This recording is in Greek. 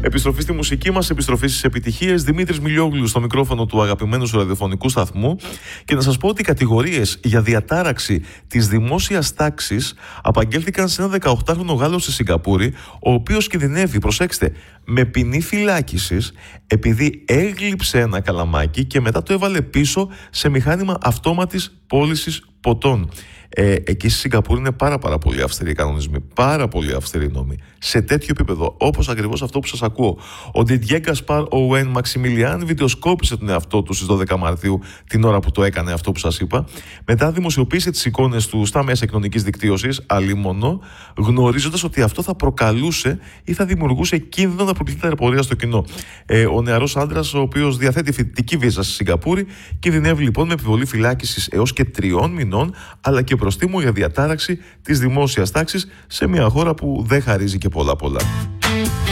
Επιστροφή στη μουσική μας, επιστροφή στις επιτυχίες. Δημήτρης Μιλιόγλου στο μικρόφωνο του αγαπημένου σου ραδιοφωνικού σταθμού. Και να σας πω ότι οι κατηγορίες για διατάραξη της δημόσιας τάξης απαγγέλθηκαν σε ένα 18χρονο Γάλλο στη Σιγκαπούρη, ο οποίος κινδυνεύει, προσέξτε, με ποινή φυλάκισης επειδή έγλειψε ένα καλαμάκι και μετά το έβαλε πίσω σε μηχάνημα αυτόματης πώλησης ποτών. Εκεί στη Σιγκαπούρη είναι πάρα πολύ αυστηροί οι κανονισμοί, πάρα πολύ αυστηροί νόμοι. Σε τέτοιο επίπεδο, όπως ακριβώς αυτό που σας ακούω. Ο Didier Gaspard Owen Maximilian βιντεοσκόπησε τον εαυτό του στις 12 Μαρτίου, την ώρα που το έκανε αυτό που σας είπα. Μετά δημοσιοποίησε τις εικόνες του στα μέσα κοινωνικής δικτύωσης, αλίμονο, γνωρίζοντας ότι αυτό θα προκαλούσε ή θα δημιουργούσε κίνδυνο να προκληθεί ταλαιπωρία στο κοινό. Ο νεαρός άντρας, ο οποίος διαθέτει φοιτητική βίζα στη Σιγκαπούρη, κινδυνεύει λοιπόν με επιβολή φυλάκισης έως και 3 μηνών, αλλά και προστίμου για διατάραξη της δημόσιας τάξης σε μια χώρα που δεν χαρίζει και πολλά.